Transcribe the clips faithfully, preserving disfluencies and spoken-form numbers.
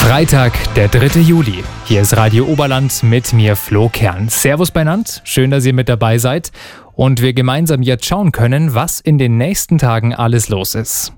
Freitag, der dritte Juli. Hier ist Radio Oberland mit mir, Flo Kern. Servus beinand, schön, dass ihr mit dabei seid und wir gemeinsam jetzt schauen können, was in den nächsten Tagen alles los ist.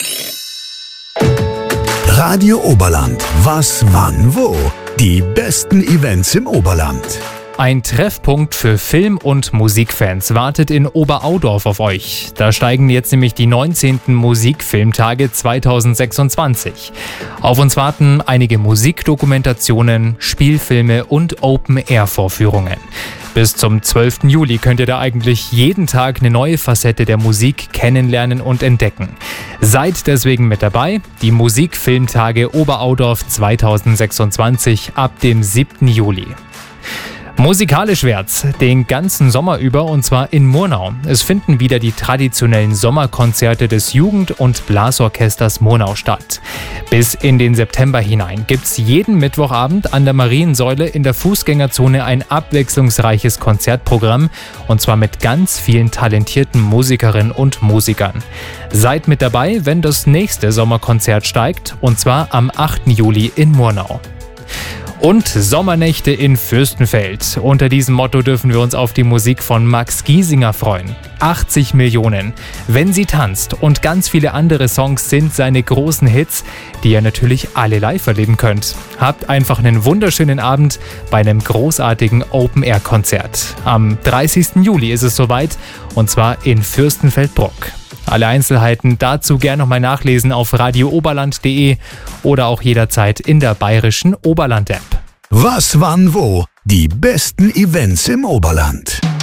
Radio Oberland. Was, wann, wo? Die besten Events im Oberland. Ein Treffpunkt für Film- und Musikfans wartet in Oberaudorf auf euch. Da steigen jetzt nämlich die neunzehnten Musikfilmtage zweitausendsechsundzwanzig. Auf uns warten einige Musikdokumentationen, Spielfilme und Open-Air-Vorführungen. Bis zum zwölften Juli könnt ihr da eigentlich jeden Tag eine neue Facette der Musik kennenlernen und entdecken. Seid deswegen mit dabei. Die Musikfilmtage Oberaudorf zweitausendsechsundzwanzig ab dem siebten Juli. Musikalisch wird's den ganzen Sommer über und zwar in Murnau. Es finden wieder die traditionellen Sommerkonzerte des Jugend- und Blasorchesters Murnau statt. Bis in den September hinein gibt's jeden Mittwochabend an der Mariensäule in der Fußgängerzone ein abwechslungsreiches Konzertprogramm und zwar mit ganz vielen talentierten Musikerinnen und Musikern. Seid mit dabei, wenn das nächste Sommerkonzert steigt und zwar am achten Juli in Murnau. Und Sommernächte in Fürstenfeld. Unter diesem Motto dürfen wir uns auf die Musik von Max Giesinger freuen. achtzig Millionen, Wenn sie tanzt und ganz viele andere Songs sind seine großen Hits, die ihr natürlich alle live erleben könnt. Habt einfach einen wunderschönen Abend bei einem großartigen Open-Air-Konzert. Am dreißigsten Juli ist es soweit und zwar in Fürstenfeldbruck. Alle Einzelheiten dazu gerne nochmal nachlesen auf radio oberland punkt de oder auch jederzeit in der bayerischen Oberland-App. Was, wann, wo? Die besten Events im Oberland.